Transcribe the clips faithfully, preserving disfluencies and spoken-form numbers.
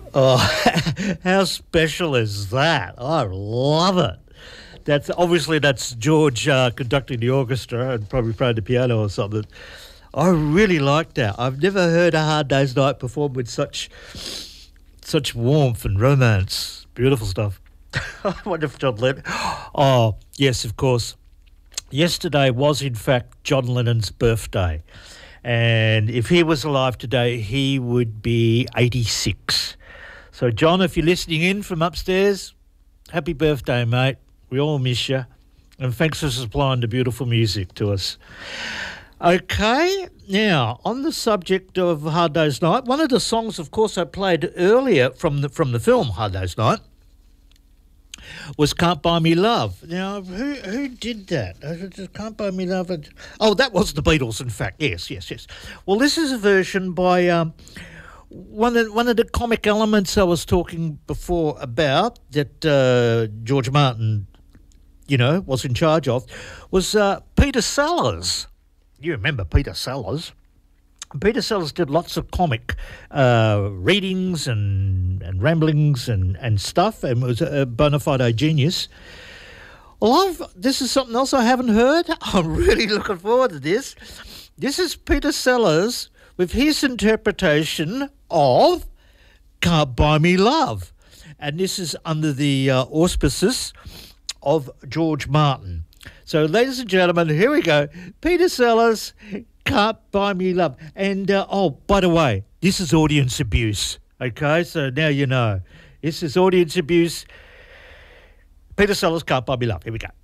Oh, how special is that? I love it. That's obviously that's George uh, conducting the orchestra and probably playing the piano or something. I really like that. I've never heard A Hard Day's Night performed with such such warmth and romance. Beautiful stuff. I wonder if John Lennon... Oh, yes, of course. Yesterday was, in fact, John Lennon's birthday. And if he was alive today, he would be eighty-six. So, John, if you're listening in from upstairs, happy birthday, mate. We all miss you. And thanks for supplying the beautiful music to us. Okay, now, on the subject of Hard Day's Night, one of the songs, of course, I played earlier from the from the film Hard Day's Night was Can't Buy Me Love. Now, who who did that? Can't Buy Me Love? Oh, that was the Beatles, in fact. Yes, yes, yes. Well, this is a version by... Um, One of, one of the comic elements I was talking before about that uh, George Martin, you know, was in charge of, was uh, Peter Sellers. You remember Peter Sellers. Peter Sellers did lots of comic uh, readings and, and ramblings and, and stuff, and was a bona fide genius. Well, I've, this is something else I haven't heard. I'm really looking forward to this. This is Peter Sellers with his interpretation of Can't Buy Me Love. And this is under the uh, auspices of George Martin. So, ladies and gentlemen, here we go. Peter Sellers, Can't Buy Me Love. And, uh, oh, by the way, this is audience abuse, okay? So now you know. This is audience abuse. Peter Sellers, Can't Buy Me Love. Here we go.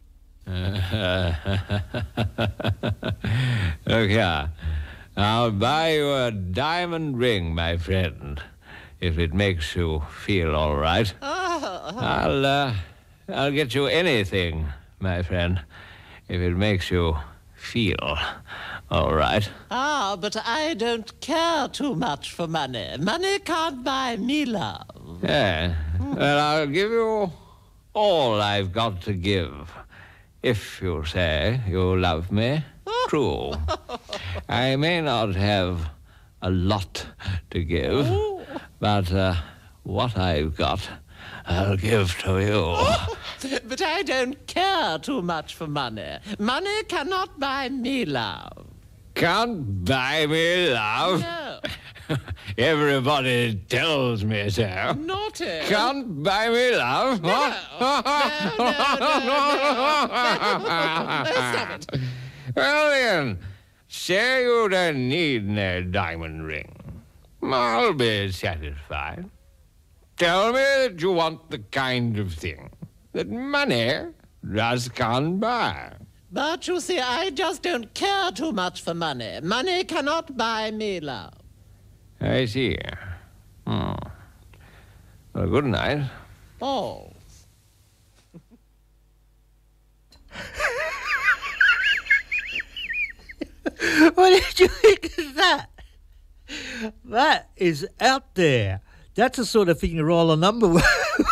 Okay. I'll buy you a diamond ring, my friend, if it makes you feel all right. I'll, uh, I'll get you anything, my friend, if it makes you feel all right. Ah, but I don't care too much for money. Money can't buy me love. Yeah, well, I'll give you all I've got to give, if you say you love me. True. I may not have a lot to give, but uh, what I've got, I'll give to you. But I don't care too much for money. Money cannot buy me love. Can't buy me love? No. Everybody tells me so. Naughty. Can't buy me love? No. What? No, no, no, no, no. Stop it. Well, then, say you don't need no diamond ring. I'll be satisfied. Tell me that you want the kind of thing that money just can't buy. But you see, I just don't care too much for money. Money cannot buy me love. I see. Hmm. Well, good night. Oh. What did you think of that? That is out there. That's the sort of thing you roll a number with.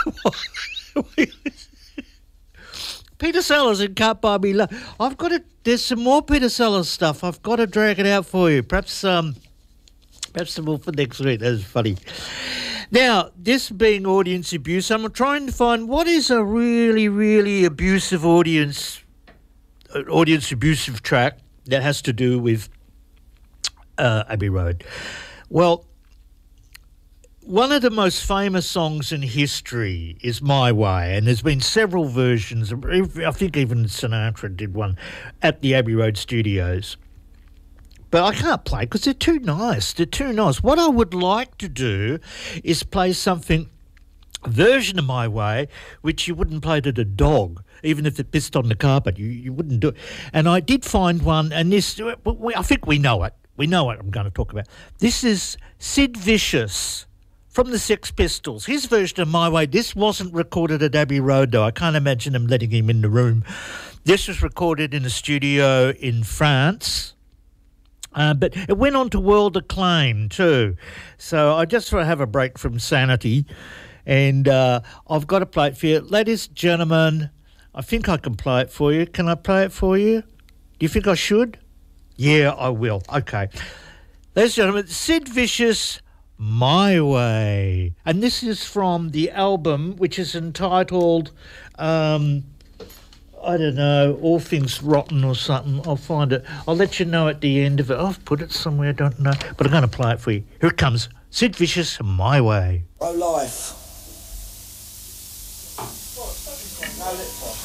Peter Sellers and Can't Buy Me Love. I've got to, there's some more Peter Sellers stuff. I've got to drag it out for you. Perhaps um, perhaps some more for next week. That was funny. Now, this being audience abuse, I'm trying to find what is a really, really abusive audience, uh, audience abusive track that has to do with uh, Abbey Road. Well, one of the most famous songs in history is My Way, and there's been several versions. I think even Sinatra did one at the Abbey Road studios. But I can't play because they're too nice. They're too nice. What I would like to do is play something, a version of My Way, which you wouldn't play to the dog, even if it pissed on the carpet. You, you wouldn't do it. And I did find one, and this, I think we know it. We know what I'm going to talk about. This is Sid Vicious from the Sex Pistols. His version of My Way. This wasn't recorded at Abbey Road, though. I can't imagine them letting him in the room. This was recorded in a studio in France. Uh, but it went on to world acclaim too. So I just want to have a break from sanity. And uh, I've got to play it for you. Ladies and gentlemen, I think I can play it for you. Can I play it for you? Do you think I should? Yeah, I will. Okay. Ladies and gentlemen, Sid Vicious, My Way. And this is from the album, which is entitled, um, I don't know, All Things Rotten or something. I'll find it. I'll let you know at the end of it. I've put it somewhere, I don't know. But I'm going to play it for you. Here it comes. Sid Vicious, My Way. Pro life. No lip gloss.